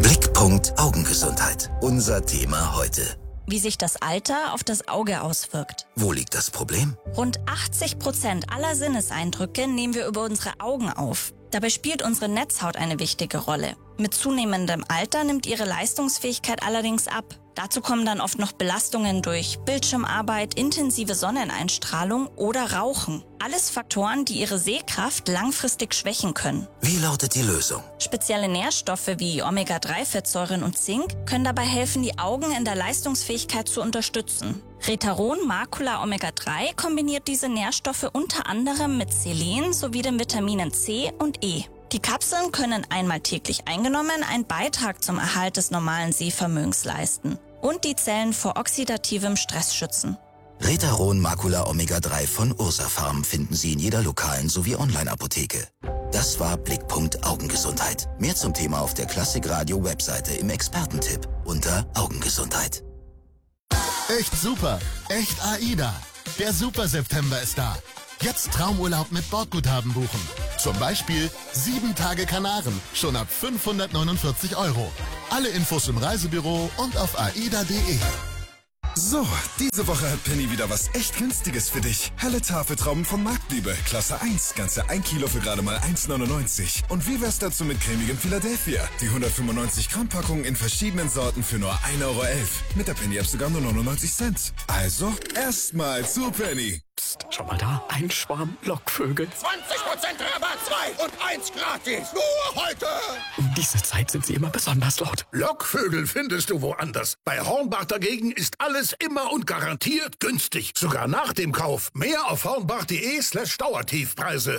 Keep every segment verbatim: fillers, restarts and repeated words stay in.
Blickpunkt Augengesundheit. Unser Thema heute. Wie sich das Alter auf das Auge auswirkt. Wo liegt das Problem? Rund achtzig Prozent aller Sinneseindrücke nehmen wir über unsere Augen auf. Dabei spielt unsere Netzhaut eine wichtige Rolle. Mit zunehmendem Alter nimmt ihre Leistungsfähigkeit allerdings ab. Dazu kommen dann oft noch Belastungen durch Bildschirmarbeit, intensive Sonneneinstrahlung oder Rauchen. Alles Faktoren, die ihre Sehkraft langfristig schwächen können. Wie lautet die Lösung? Spezielle Nährstoffe wie Omega drei Fettsäuren und Zink können dabei helfen, die Augen in der Leistungsfähigkeit zu unterstützen. Retaron Macula Omega drei kombiniert diese Nährstoffe unter anderem mit Selen sowie den Vitaminen C und E. Die Kapseln können einmal täglich eingenommen einen Beitrag zum Erhalt des normalen Sehvermögens leisten und die Zellen vor oxidativem Stress schützen. Retaron Macula Omega drei von Ursafarm finden Sie in jeder lokalen sowie Online-Apotheke. Das war Blickpunkt Augengesundheit. Mehr zum Thema auf der Klassikradio-Webseite im Expertentipp unter Augengesundheit. Echt super, echt AIDA. Der Super September ist da. Jetzt Traumurlaub mit Bordguthaben buchen. Zum Beispiel sieben Tage Kanaren, schon ab fünfhundertneunundvierzig Euro. Alle Infos im Reisebüro und auf aida punkt de. So, diese Woche hat Penny wieder was echt Günstiges für dich. Helle Tafeltrauben von Marktliebe, Klasse eins, ganze ein Kilo für gerade mal eins neunundneunzig. Und wie wär's dazu mit cremigem Philadelphia? Die hundertfünfundneunzig Gramm Packung in verschiedenen Sorten für nur ein Euro elf. Mit der Penny-App sogar nur neunundneunzig Cent. Also, erstmal zu Penny. Psst, schau mal da, ein Schwarm Lockvögel. zwanzig Prozent Rabatt, zwei und eins gratis. Nur heute. Um diese Zeit sind sie immer besonders laut. Lockvögel findest du woanders. Bei Hornbach dagegen ist alles immer und garantiert günstig. Sogar nach dem Kauf. Mehr auf hornbach.de slash Dauertiefpreise.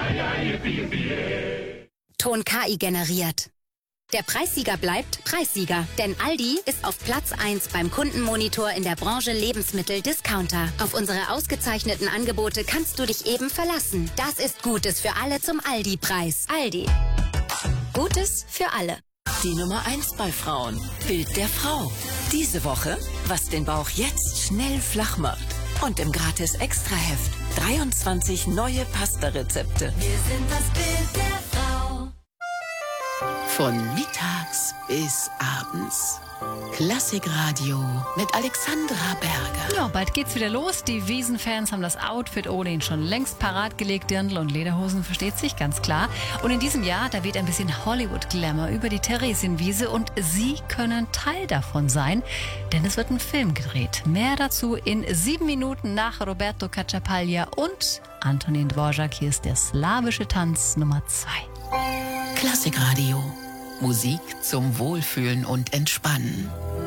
Ton K I generiert. Der Preissieger bleibt Preissieger, denn Aldi ist auf Platz eins beim Kundenmonitor in der Branche Lebensmittel-Discounter. Auf unsere ausgezeichneten Angebote kannst du dich eben verlassen. Das ist Gutes für alle zum Aldi-Preis. Aldi. Gutes für alle. Die Nummer eins bei Frauen. Bild der Frau. Diese Woche, was den Bauch jetzt schnell flach macht. Und im Gratis-Extra-Heft dreiundzwanzig neue Pasta-Rezepte. Wir sind das Bild der Frau. Von mittags bis abends. Klassikradio mit Alexandra Berger. Ja, bald geht's wieder los. Die Wiesenfans haben das Outfit ohnehin schon längst parat gelegt. Dirndl und Lederhosen, versteht sich, ganz klar. Und in diesem Jahr, da weht ein bisschen Hollywood-Glamour über die Theresienwiese und Sie können Teil davon sein, denn es wird ein Film gedreht. Mehr dazu in sieben Minuten nach Roberto Cacciapaglia und Antonin Dvorak. Hier ist der slawische Tanz Nummer zwei. Klassikradio. Musik zum Wohlfühlen und Entspannen.